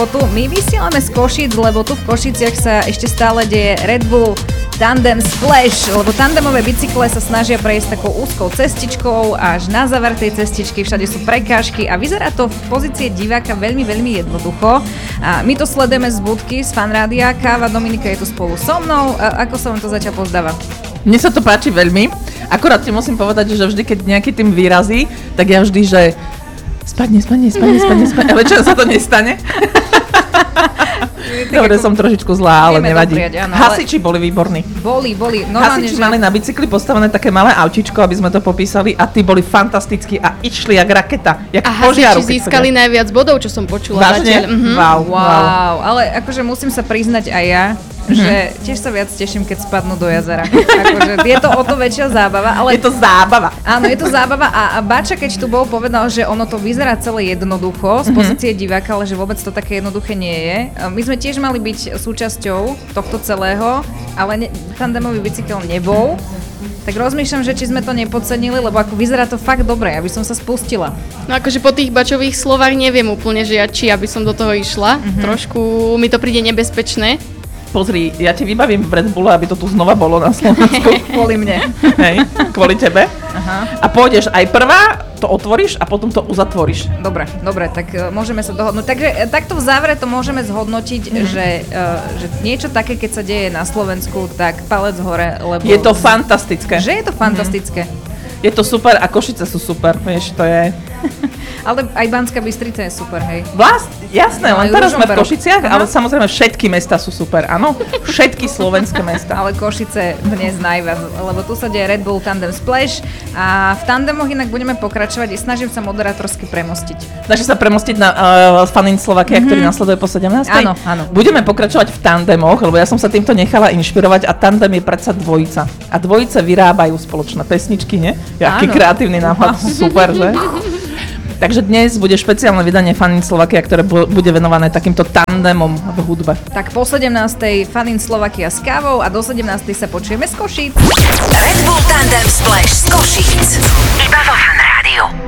My vysielame z Košíc, lebo tu v Košiciach sa ešte stále deje Red Bull Tandem Splash, lebo tandemové bicykle sa snažia prejsť takou úzkou cestičkou až na záver tej cestičky, všade sú prekážky a vyzerá to v pozície diváka veľmi, veľmi jednoducho. A my to sledujeme z budky, z Fanrádia, Káva Dominika je tu spolu so mnou. Ako sa vám to zatiaľ pozdáva? Mne sa to páči veľmi, akurát ti musím povedať, že vždy, keď nejaký tým vyrazí, tak ja vždy, že spadne, ale čo sa to nestane? Dobre, som trošičku zlá, ale nevadí. Hasiči boli výborní. Boli. Hasiči mali na bicykli postavené také malé autíčko, aby sme to popísali a tí boli fantastickí a išli jak raketa, jak požiaru. A hasiči získali najviac bodov, čo som počula. Vážne? Wow. Ale akože musím sa priznať aj ja, že tiež sa viac teším, keď spadnú do jazera. Akože je to o to väčšia zábava. Ale je to zábava. Áno, je to zábava a Bača, keď tu bol, povedal, že ono to vyzerá celé jednoducho z pozície diváka, ale že vôbec to také jednoduché nie je. My sme tiež mali byť súčasťou tohto celého, ale tandemový bicykel nebol. Tak rozmýšľam, že či sme to nepodcenili, lebo ako vyzerá to fakt dobre, aby som sa spustila. No akože po tých Bačových slovách neviem úplne, že či aby som do toho išla. Trošku mi to príde nebezpečné. Pozri, ja ti vybavím v Red Bulle, aby to tu znova bolo na Slovensku. Kvôli mne. Hej, kvôli tebe. Aha. A pôjdeš aj prvá, to otvoríš a potom to uzatvoríš. Dobre, tak môžeme sa dohodnúť. Takže takto v závere to môžeme zhodnotiť, že niečo také, keď sa deje na Slovensku, tak palec hore, lebo... Je to fantastické. Že je to fantastické. Je to super a Košice sú super, vieš, to je... Ale aj Banská Bystrica je super, hej. Jasné, len teraz sme v Košiciach, ale samozrejme všetky mesta sú super, áno? Všetky slovenské mesta. Ale Košice dnes najviac, lebo tu sa deje Red Bull Tandem Splash a v tandemoch inak budeme pokračovať. Snažím sa moderátorsky premostiť. Snažím sa premostiť na Fanin Slovakia, ktorý nasleduje po 17. Áno. Budeme pokračovať v tandemoch, lebo ja som sa týmto nechala inšpirovať a tandem je predsa dvojica. A dvojice vyrábajú spoločné pesničky, nie? Jaký kreatívny nápad, super, že? Takže dnes bude špeciálne vydanie Fanin Slovakia, ktoré bude venované takýmto tandemom v hudbe. Tak po 17. Fanin Slovakia s kávou a do 17. sa počujeme z Košíc. Red Bull Tandem Splash z Košíc. Iba vo Fan Rádiu.